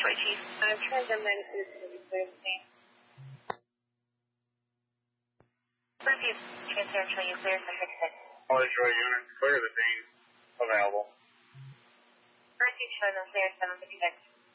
for Chief. I'm trying to manage this to be clear the scene. Proceed. Transfer showing you clear for 6-6. All Detroit units, clear the scene. Available. Proceed showing them clear 756.